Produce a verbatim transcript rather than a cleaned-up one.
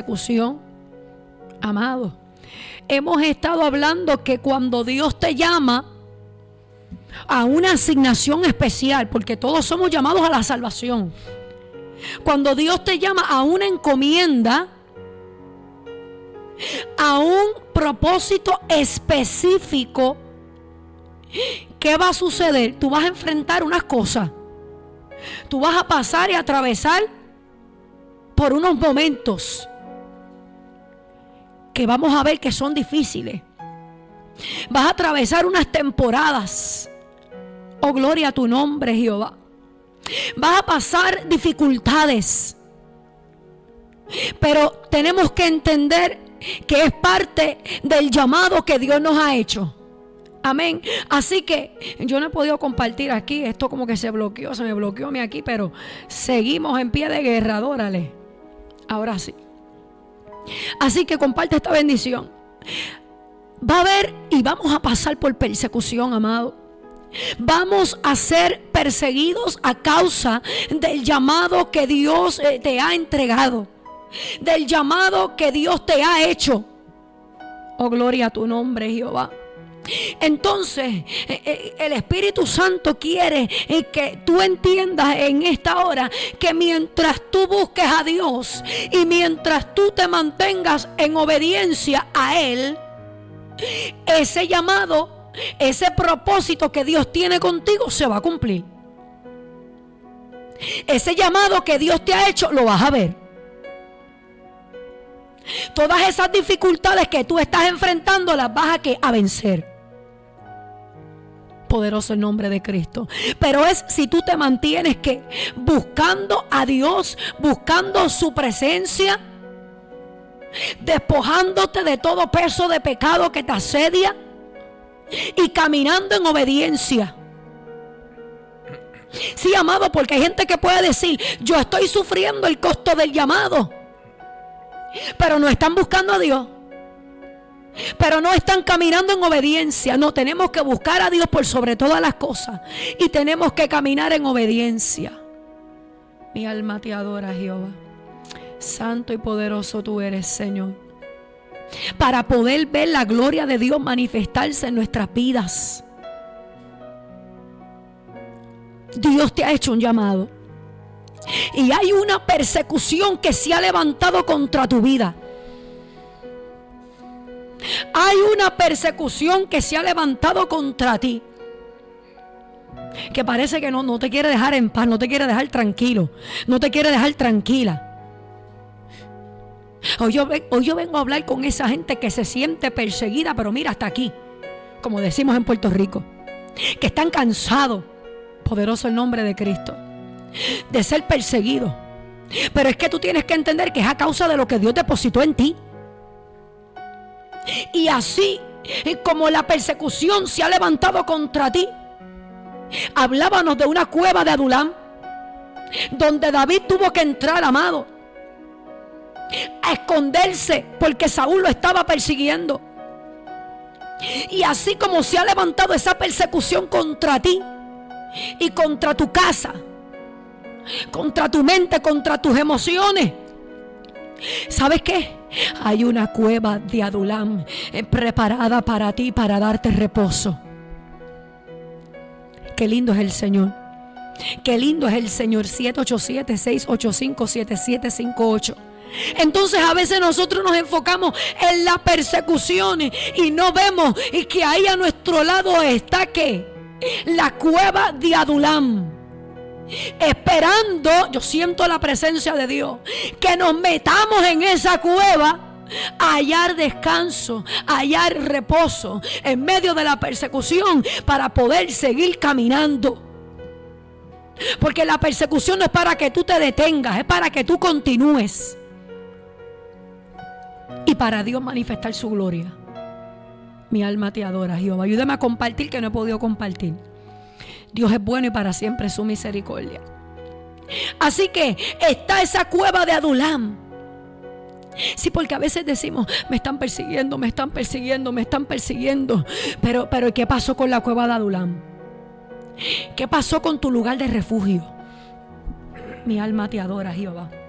persecución. Amado, hemos estado hablando que cuando Dios te llama a una asignación especial, porque todos somos llamados a la salvación. Cuando Dios te llama a una encomienda, a un propósito específico, ¿qué va a suceder? Tú vas a enfrentar unas cosas. Tú vas a pasar y atravesar por unos momentos que vamos a ver que son difíciles. Vas a atravesar unas temporadas. Oh, gloria a tu nombre, Jehová. Vas a pasar dificultades. Pero tenemos que entender que es parte del llamado que Dios nos ha hecho. Amén. Así que yo no he podido compartir aquí. Esto como que se bloqueó, se me bloqueó a mí aquí. Pero seguimos en pie de guerra. Adórale. Ahora sí. Así que comparte esta bendición. Va a haber y vamos a pasar por persecución, amado. Vamos a ser perseguidos a causa del llamado que Dios te ha entregado, del llamado que Dios te ha hecho. Oh, gloria a tu nombre, Jehová. Entonces el Espíritu Santo quiere que tú entiendas en esta hora que mientras tú busques a Dios y mientras tú te mantengas en obediencia a Él, ese llamado, ese propósito que Dios tiene contigo se va a cumplir. Ese llamado que Dios te ha hecho lo vas a ver. Todas esas dificultades que tú estás enfrentando las vas a, que, a vencer. Poderoso el nombre de Cristo. Pero es si tú te mantienes que buscando a Dios, buscando su presencia, despojándote de todo peso de pecado que te asedia y caminando en obediencia. Sí, amado, porque hay gente que puede decir: yo estoy sufriendo el costo del llamado, pero no están buscando a Dios, pero no están caminando en obediencia. No, tenemos que buscar a Dios por sobre todas las cosas y tenemos que caminar en obediencia. Mi alma te adora, Jehová. Santo y poderoso tú eres, Señor, para poder ver la gloria de Dios manifestarse en nuestras vidas. Dios te ha hecho un llamado y hay una persecución que se ha levantado contra tu vida. Hay una persecución que se ha levantado contra ti, que parece que no, no te quiere dejar en paz, no te quiere dejar tranquilo, no te quiere dejar tranquila. Hoy yo, hoy yo vengo a hablar con esa gente que se siente perseguida, pero mira, hasta aquí, como decimos en Puerto Rico, que están cansados, poderoso el nombre de Cristo, de ser perseguidos. Pero es que tú tienes que entender que es a causa de lo que Dios depositó en ti. Y así como la persecución se ha levantado contra ti, hablábamos de una cueva de Adulam, donde David tuvo que entrar, amado, a esconderse porque Saúl lo estaba persiguiendo. Y así como se ha levantado esa persecución contra ti y contra tu casa, contra tu mente, contra tus emociones, ¿sabes qué? Hay una cueva de Adulam preparada para ti, para darte reposo. Qué lindo es el Señor. Qué lindo es el Señor. siete ocho siete, seis ocho cinco, siete siete cinco ocho. Entonces a veces nosotros nos enfocamos en las persecuciones y no vemos y que ahí a nuestro lado está ¿qué? La cueva de Adulam, esperando, yo siento la presencia de Dios, que nos metamos en esa cueva a hallar descanso, a hallar reposo en medio de la persecución para poder seguir caminando. Porque la persecución no es para que tú te detengas, es para que tú continúes y para Dios manifestar su gloria. Mi alma te adora, Jehová. Ayúdame a compartir que no he podido compartir. Dios es bueno y para siempre su misericordia. Así que está esa cueva de Adulam. Sí, porque a veces decimos: me están persiguiendo, me están persiguiendo, me están persiguiendo. Pero, pero ¿qué pasó con la cueva de Adulam? ¿Qué pasó con tu lugar de refugio? Mi alma te adora, Jehová.